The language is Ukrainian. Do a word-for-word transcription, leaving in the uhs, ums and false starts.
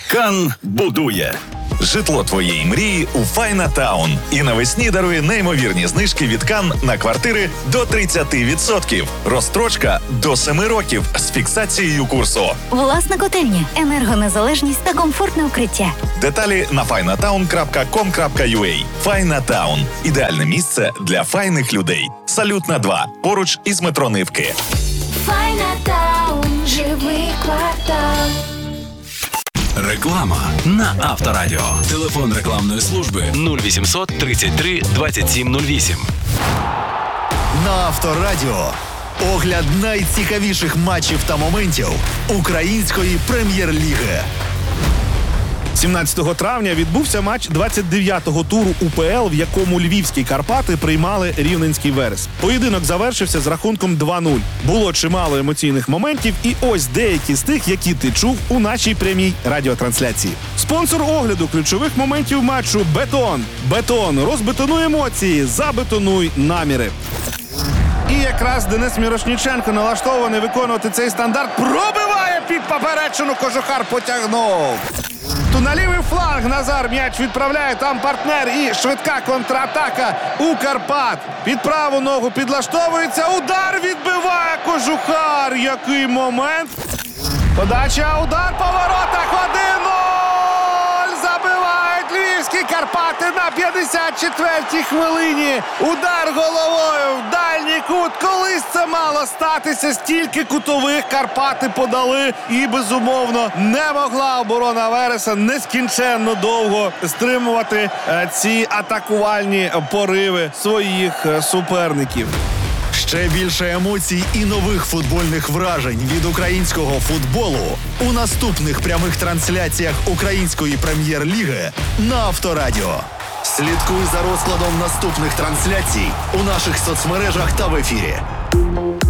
Кан будує. Житло твоєї мрії у Файна Таун. І навесні дарує неймовірні знижки від Кан на квартири до тридцять відсотків. Розстрочка до семи років з фіксацією курсу. Власна котельня, енергонезалежність та комфортне укриття. Деталі на файна таун крапка ком крапка ю а. Файна Таун – ідеальне місце для файних людей. Салютна два. Поруч із метро Нивки. Файна Таун, живий квартал. Реклама на Авторадіо. Телефон рекламної служби нуль вісімсот тридцять три двадцять сім нуль вісім. На Авторадіо огляд найцікавіших матчів та моментів української прем'єр-ліги. сімнадцятого травня відбувся матч двадцять дев'ятого туру У Пе Ел, в якому львівські Карпати приймали Рівненський Верес. Поєдинок завершився з рахунком два нуль. Було чимало емоційних моментів, і ось деякі з тих, які ти чув у нашій прямій радіотрансляції. Спонсор огляду ключових моментів матчу – Бетон. Бетон. Розбетонуй емоції, забетонуй наміри. І якраз Денис Мірошніченко налаштований виконувати цей стандарт. Пробиває під поперечину, Кожухар потягнув. То на лівий фланг Назар м'яч відправляє, там партнер і швидка контратака у Карпат. Під праву ногу підлаштовується, удар відбиває Кожухар. Який момент. Подача, удар по воротах, один нуль. Забивають львівські Карпати на п'ятдесят четвертій хвилині. Удар головою в дальній кут. Колись це мало статися, стільки кутових Карпати подали. І, безумовно, не могла оборона Вереса нескінченно довго стримувати е, ці атакувальні пориви своїх е, суперників. Ще більше емоцій і нових футбольних вражень від українського футболу у наступних прямих трансляціях української прем'єр-ліги на Авторадіо. Слідкуй за розкладом наступних трансляцій у наших соцмережах та в ефірі.